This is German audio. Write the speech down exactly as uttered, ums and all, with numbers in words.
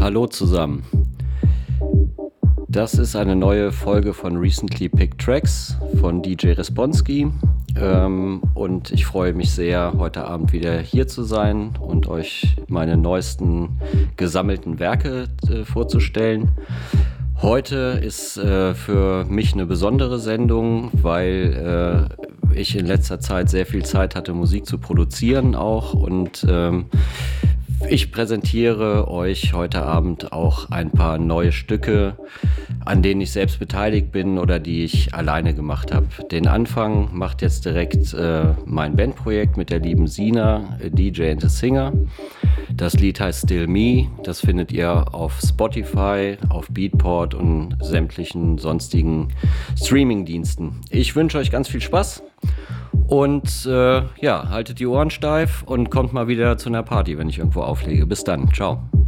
Hallo zusammen. Das ist eine neue Folge von Recently Picked Tracks von D J Responski. Ähm, und ich freue mich sehr, heute Abend wieder hier zu sein und euch meine neuesten gesammelten Werke äh, vorzustellen. Heute ist äh, für mich eine besondere Sendung, weil äh, ich in letzter Zeit sehr viel Zeit hatte, Musik zu produzieren auch. Und ähm, ich präsentiere euch heute Abend auch ein paar neue Stücke, an denen ich selbst beteiligt bin oder die ich alleine gemacht habe. Den Anfang macht jetzt direkt äh, mein Bandprojekt mit der lieben Sina, D J and a Singer. Das Lied heißt Still Me. Das findet ihr auf Spotify, auf Beatport und sämtlichen sonstigen Streaming-Diensten. Ich wünsche euch ganz viel Spaß. Und äh, ja, haltet die Ohren steif und kommt mal wieder zu einer Party, wenn ich irgendwo auflege. Bis dann, ciao.